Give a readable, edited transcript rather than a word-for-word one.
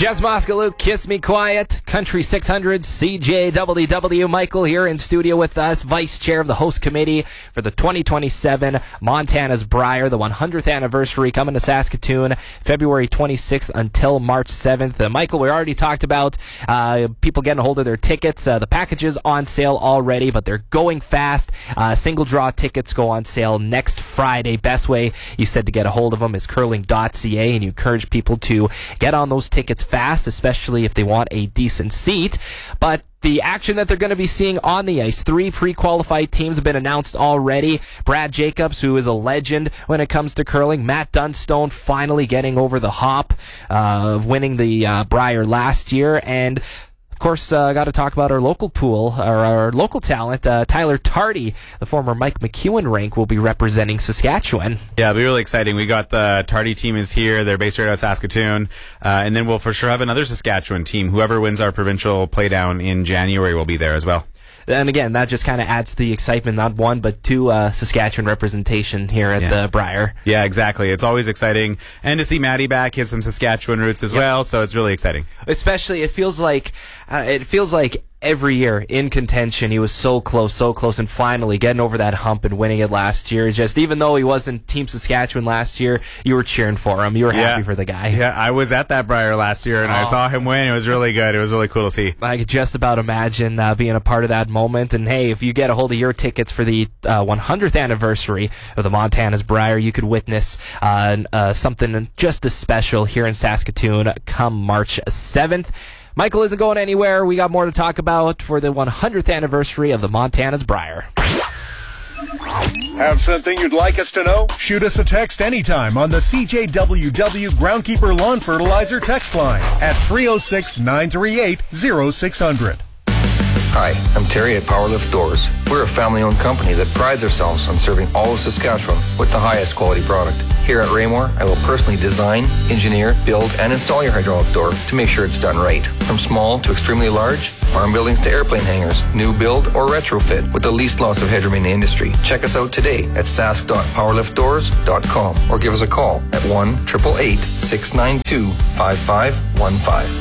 Jess Moskaluk, Kiss Me Quiet, Country 600, CJWW. Michael here in studio with us, Vice Chair of the Host Committee for the 2027 Montana's Brier, the 100th anniversary coming to Saskatoon, February 26th until March 7th. Michael, we already talked about people getting a hold of their tickets. The packages on sale already, but they're going fast. Single draw tickets go on sale next Friday. Best way, you said, to get a hold of them is curling.ca, and you encourage people to get on those tickets fast, especially if they want a decent seat. But the action that they're going to be seeing on the ice, 3 pre-qualified teams have been announced already. Brad Jacobs, who is a legend when it comes to curling. Matt Dunstone finally getting over the hump, winning the Brier last year. And of course, got to talk about our local pool, our local talent. Tyler Tardy, the former Mike McEwen rank, will be representing Saskatchewan. Yeah, it'll be really exciting. We got the Tardy team is here. They're based right out of Saskatoon. And then we'll for sure have another Saskatchewan team. Whoever wins our provincial playdown in January will be there as well. And again, that just kind of adds to the excitement, not one, but 2 Saskatchewan representation here at the Brier. Yeah, exactly. It's always exciting. And to see Maddie back, he has some Saskatchewan roots as well, so it's really exciting. Especially, it feels like every year in contention, he was so close, and finally getting over that hump and winning it last year. Just, even though he wasn't Team Saskatchewan last year, you were cheering for him. You were happy for the guy. Yeah, I was at that Brier last year, and I saw him win. It was really good. It was really cool to see. I could just about imagine being a part of that moment. And hey, if you get a hold of your tickets for the 100th anniversary of the Montana's Brier, you could witness something just as special here in Saskatoon come March 7th. Michael isn't going anywhere. We got more to talk about for the 100th anniversary of the Montana's Brier. Have something you'd like us to know? Shoot us a text anytime on the CJWW Groundkeeper Lawn Fertilizer text line at 306-938-0600. Hi, I'm Terry at Powerlift Doors. We're a family-owned company that prides ourselves on serving all of Saskatchewan with the highest quality product. Here at Raymore, I will personally design, engineer, build, and install your hydraulic door to make sure it's done right. From small to extremely large, farm buildings to airplane hangars, new build or retrofit with the least loss of headroom in the industry. Check us out today at sask.powerliftdoors.com or give us a call at 1-888-692-5515.